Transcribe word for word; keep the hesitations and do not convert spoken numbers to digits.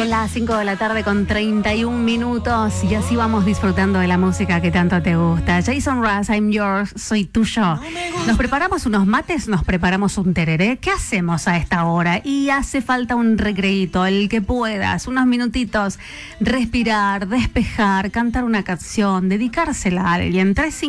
Son las cinco de la tarde con treinta y un minutos y así vamos disfrutando de la música que tanto te gusta. Jason Mraz, I'm yours, soy tuyo. Nos preparamos unos mates, nos preparamos un tereré. ¿Qué hacemos a esta hora? Y hace falta un recreíto, el que puedas, unos minutitos, respirar, despejar, cantar una canción, dedicársela a alguien. tres